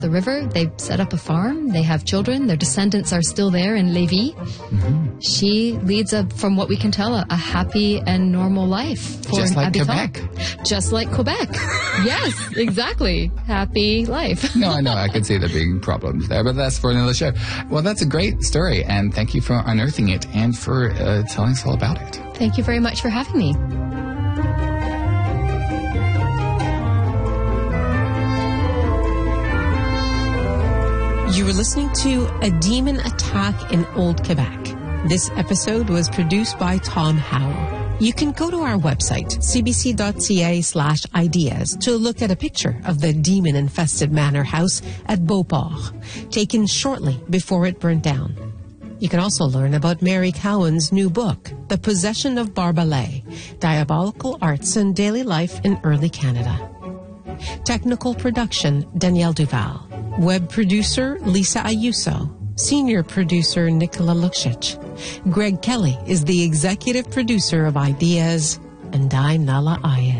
the river. They set up a farm. They have children. Their descendants are still there in Lévis. Mm-hmm. She leads, from what we can tell, a happy and normal life for just like Abicon. Quebec. Just like Quebec. Yes, exactly. Happy life. No, I know. I could see there being problems there, but that's for another show. Well, that's a great story, and thank you for unearthing it and for telling us all about it. Thank you very much for having me. You were listening to A Demon Attack in Old Quebec. This episode was produced by Tom Howell. You can go to our website, cbc.ca/ideas, to look at a picture of the demon-infested manor house at Beauport, taken shortly before it burnt down. You can also learn about Mary Cowan's new book, The Possession of Barbalet, Diabolical Arts and Daily Life in Early Canada. Technical production, Danielle Duval. Web producer, Lisa Ayuso. Senior producer, Nicola Luksic. Greg Kelly is the executive producer of Ideas, and I'm Nala Aya.